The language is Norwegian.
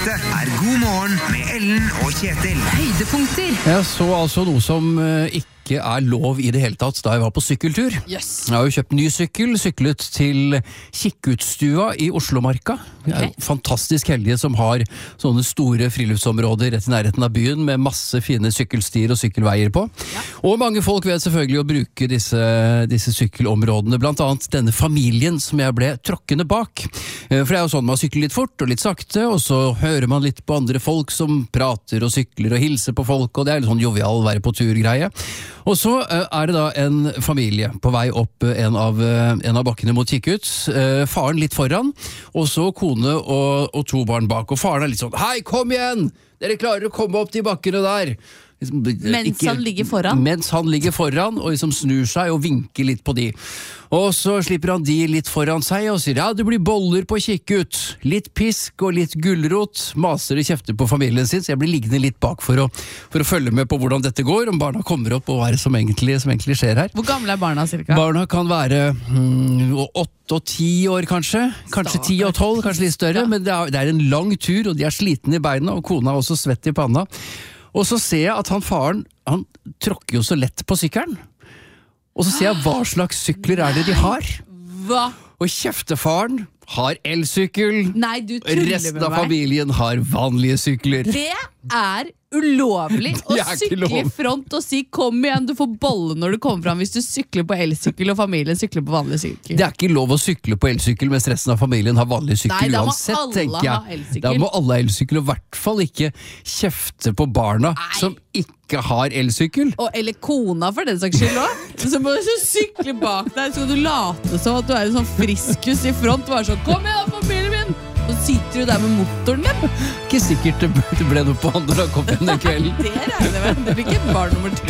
Dette God morgen med Ellen og Kjetil. Høydepunkter. Jeg så altså noe som ikke lov i det hele tatt da jeg var på sykkeltur. Yes. Jeg har jo kjøpt ny sykkel, syklet til Kikkutstua i Oslomarka. Jeg er fantastisk heldige som har sånne store friluftsområder rett i nærheten av byen med masse fine sykkelstier og sykkelveier på. Ja. Og mange folk vet selvfølgelig å bruke disse sykkelområdene, blant annet denne familien som jeg ble tråkkende bak. For det er jo sånn man sykler litt fort og litt sakte, og så hører man litt på andre folk som prater og sykler og hilser på folk, og det er litt sånn jovial være på tur-greie. Og så er det da en familie på vei opp en av bakkene mot Kikkut. Faren litt foran, og så kone og to barn bak. Og faren er litt sånn, hei, kom igjen! Dere klarer å komme opp de bakkene der! Mens han ligger foran? Mens han ligger foran, og liksom snur seg og vinker litt på de. Og så slipper han de litt foran seg og sier, ja, det blir boller på Kikkut. Litt pisk og litt gulrot. Maser og kjefter på familien sin, så jeg blir liggende litt bak for å følge med på hvordan dette går, om barna kommer opp og hva er det som egentlig skjer her. Hvor gamle er barna cirka? Barna kan være 8 og 10 år kanskje. Kanskje 10 og 12, kanskje litt større, men det er en lang tur, og de er slitne i beina, og kona er også svett i panna. Og så ser jeg at faren tråkker jo så lett på sykkelen. Og så ser jeg hva slags sykler er det de har. Hva? Og kjeftefaren har elsykkel. Nei, du tuller med meg. Resten av familien har vanlige sykler. Det er ulovlig å sykle i front og si kom igjen, du får bolle når du kommer fram hvis du sykler på elsykkel og familien sykler på vanlig sykkel. Det er ikke lov å sykle på elsykkel mens resten av familien har vanlig sykkel. Nei, uansett, tenker jeg. Da må alle ha elsykkel, og i hvert fall ikke kjefte på barna som ikke har elsykkel. Eller kona for den saks skyld også. Så må du sykle bak deg, så kan du late som at du er en sånn friskus i front og være sånn, kom igjen da, familien min! Så sitter du der med motoren din. Ikke sikkert det ble noe på han når han kom inn i kvelden. Det regner jeg med. Det blir ikke barn nummer 3.